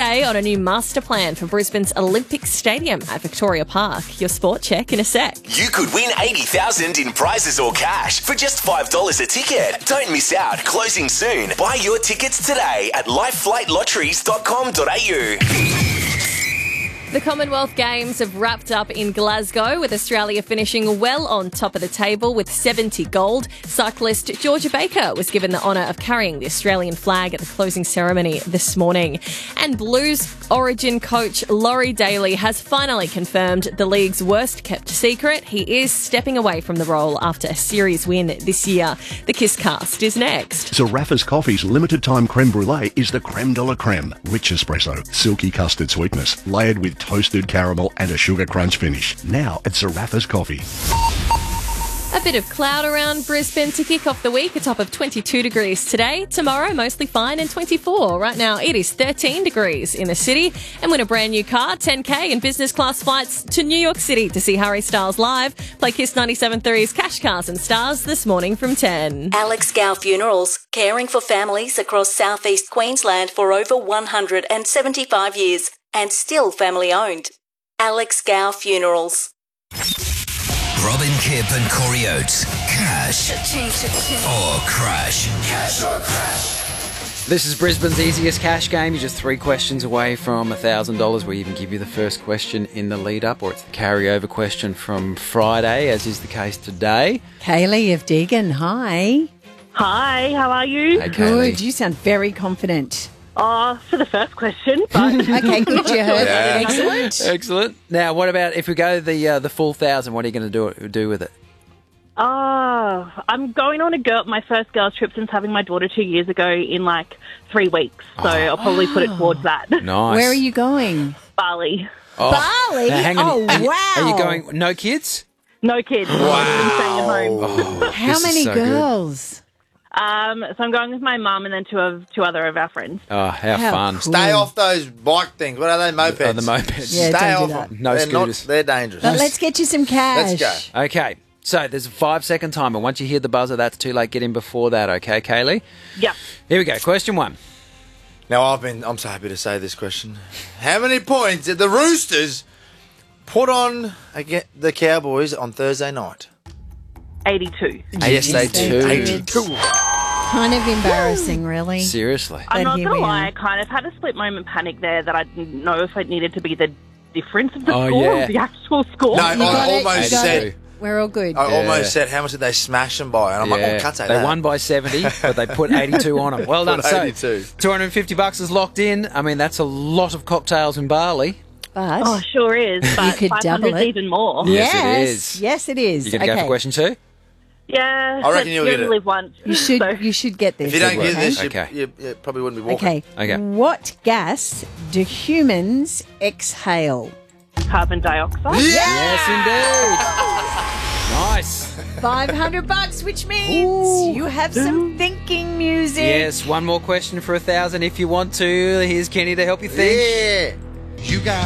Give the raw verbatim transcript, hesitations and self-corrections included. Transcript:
K on a new master plan for Brisbane's Olympic Stadium at Victoria Park. Your sport check in a sec. You could win eighty thousand dollars in prizes or cash for just five dollars a ticket. Don't miss out. Closing soon. Buy your tickets today at life flight lotteries dot com dot a u. The Commonwealth Games have wrapped up in Glasgow, with Australia finishing well on top of the table with seventy gold. Cyclist Georgia Baker was given the honour of carrying the Australian flag at the closing ceremony this morning. And Blues Origin coach Laurie Daly has finally confirmed the league's worst-kept secret. He is stepping away from the role after a series win this year. The Kiss Cast is next. Zarraffa's Coffee's limited-time creme brulee is the creme de la creme. Rich espresso, silky custard sweetness, layered with toasted caramel and a sugar crunch finish. Now at Zarraffa's Coffee. A bit of cloud around Brisbane to kick off the week, a top of twenty-two degrees today. Tomorrow, mostly fine and twenty-four. Right now, it is thirteen degrees in the city. And win a brand new car, ten K and business class flights to New York City to see Harry Styles live. Play Kiss ninety-seven point three's Cash Cars and Stars this morning from ten. Alex Gow Funerals, caring for families across southeast Queensland for over one hundred seventy-five years and still family owned. Alex Gow Funerals. Robin Kipp and Corey Oates. Cash or crash. Cash or crash. This is Brisbane's easiest cash game. You're just three questions away from one thousand dollars. We even give you the first question in the lead-up, or it's the carryover question from Friday, as is the case today. Kaylee of Deagon, hi. Hi, how are you? Hey, Good, Kaylee. you sound very confident. Oh, for the first question, but Okay, good, you heard. Yeah. Excellent. Excellent. Now, what about if we go the uh, the full thousand? What are you going to do do with it? oh, I'm going on a girl, my first girls trip since having my daughter two years ago in like three weeks. So I'll probably put it towards that. Nice. Where are you going? Bali. Oh. Bali? Now, hang on. Oh, Are you- wow. Are you going? No kids? No kids. Wow. I'm staying at home. Oh, How this is many so good. girls? Um, so I'm going with my mum and then two of two other of our friends. Oh, how, How fun. cool. Stay off those bike things. What are they? Mopeds. Oh, the mopeds. Yeah, Stay don't off do that. them. No they're scooters. Not, they're dangerous. But let's get you some cash. Let's go. Okay, so there's a five-second timer. Once you hear the buzzer, that's too late. Get in before that, okay, Kaylee? Yep. Here we go. Question one. Now, I've been, I'm so happy to say this question. How many points did the Roosters put on against the Cowboys on Thursday night? eighty-two. Yes, they they did. did. eighty-two. Kind of embarrassing, really. Seriously. I'm But not here going to we lie, are. I kind of had a split moment panic there that I didn't know if it needed to be the difference of the Oh, score, yeah. or the actual score. No, You got I it, almost you got said. it. We're all good. I Yeah. almost said, how much did they smash them by? And I'm like, Yeah. oh, can't say they that. won by seventy, but they put eighty-two on them. Well done. Put So, eighty-two. two hundred fifty bucks is locked in. I mean, that's a lot of cocktails in Bali. But Oh, sure is. But could double 500 's it. even more. Yes, yes, it is. yes, it is. You going to okay. go for question two? Yeah. I reckon you'll you get only it. live once. You should, So- you should get this. If you don't okay? get this, you, Okay. you, you probably wouldn't be walking. Okay. Okay. What gas do humans exhale? Carbon dioxide. Yes, indeed. Nice. Five hundred bucks, which means you have some thinking music. Yes, one more question for a thousand if you want to. Here's Kenny to help you think. Yeah. You got